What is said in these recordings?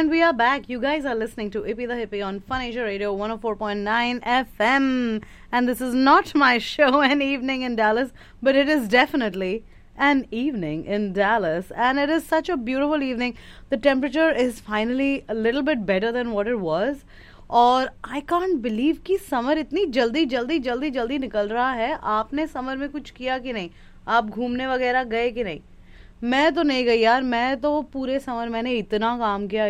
And we are back. You guys are listening to Ippy the Hippie on Fun Asia Radio 104.9 FM. And this is not my show, An Evening in Dallas, but it is definitely an evening in Dallas. And it is such a beautiful evening. The temperature is finally a little bit better than what it was. और I can't believe कि summer इतनी जल्दी जल्दी जल्दी जल्दी निकल रहा है. आपने समर में कुछ किया कि नहीं? आप घूमने वगैरह गए कि नहीं? मैं तो नहीं गई यार. मैं तो पूरे समर मैंने इतना काम किया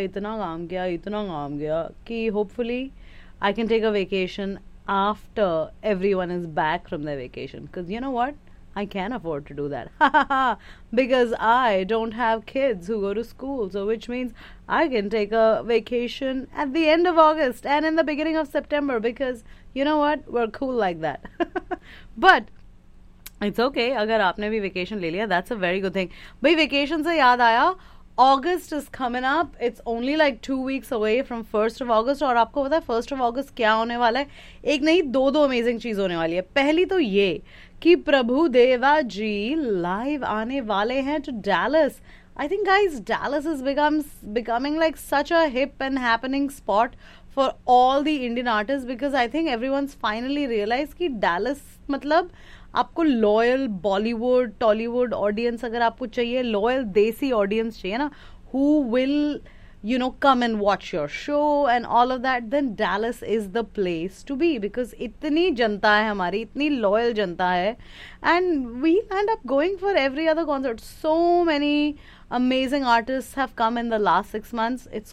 कि hopefully I can take a vacation after everyone is back from the vacation. Because you know what, I can afford to do that because I don't have kids who go to school, so which means I can take a vacation at the end of August and in the beginning of September because you know what, we're cool like that. But it's okay. अगर आपने भी vacation ले लिया, that's a very good thing. भाई vacation से याद आया, August is coming up. It's only like 2 weeks away from 1st of August. और आपको पता है 1st of August क्या होने वाला है? एक नहीं दो अमेजिंग चीज होने वाली है. पहली तो ये कि प्रभु देवा जी लाइव आने वाले हैं to Dallas. I think guys, Dallas is becoming like such a hip and happening spot for all the Indian artists because I think everyone's finally realized कि Dallas मतलब आपको लॉयल बॉलीवुड टॉलीवुड ऑडियंस अगर आपको चाहिए, लॉयल देसी ऑडियंस चाहिए ना, who will come and watch your show and all of that, then Dallas is the place to be because इतनी जनता है हमारी, इतनी लॉयल जनता है, and we end up going for every other concert. So many amazing artists have come in the last 6 months. It's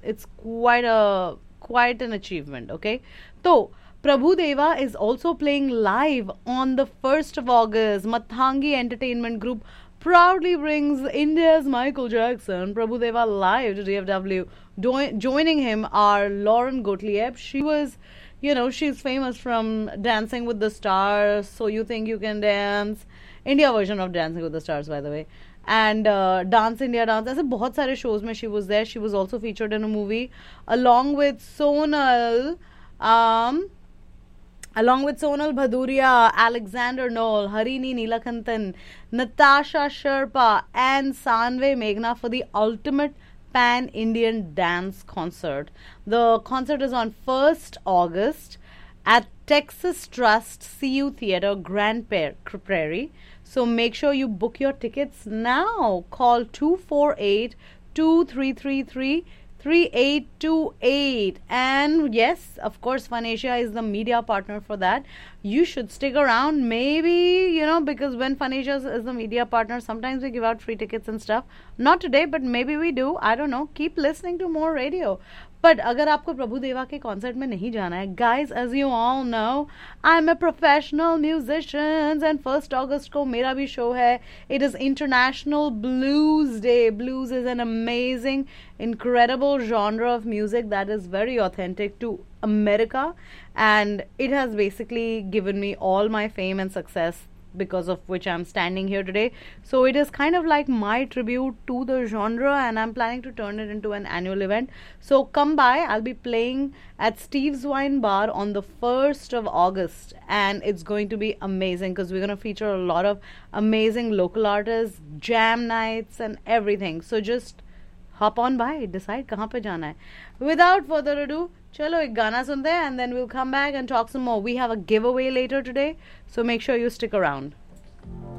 quite an achievement. Okay, so Prabhu Deva is also playing live on the 1st of August. Mathangi Entertainment Group proudly brings India's Michael Jackson, Prabhu Deva, live to DFW. Joining him are Lauren Gottlieb. She was, she's famous from Dancing with the Stars, So You Think You Can Dance, India version of Dancing with the Stars, by the way. And Dance India Dance. ऐसे बहुत सारे shows में she was there. She was also featured in a movie along with Sonal Bhaduria, Alexander Knoll, Harini Neelakanthan, Natasha Sherpa, and Sanve Meghna for the ultimate pan-Indian dance concert. The concert is on 1st August at Texas Trust CU Theatre, Grand Prairie. So make sure you book your tickets now. Call 248-2333 3828. And yes, of course, Fun Asia is the media partner for that. You should stick around, maybe, because when Fun Asia is the media partner, sometimes we give out free tickets and stuff. Not today, but maybe we do. I don't know. Keep listening to more radio. But अगर आपको प्रभु देवा के concert में नहीं जाना है, guys, as you all know, I'm a professional musician and 1st August को मेरा भी शो है. It is International Blues Day. Blues is an amazing, incredible genre of music that is very authentic to America, and it has basically given me all my fame and success, because of which I'm standing here today. So it is kind of like my tribute to the genre, and I'm planning to turn it into an annual event. So come by. I'll be playing at Steve's Wine Bar on the 1st of August, and it's going to be amazing because we're going to feature a lot of amazing local artists, jam nights and everything. So just hop on by, decide कहाँ पे जाना है. Without further ado, चलो एक गाना सुनते हैं and then we'll come back and talk some more. We have a giveaway later today, so make sure you stick around.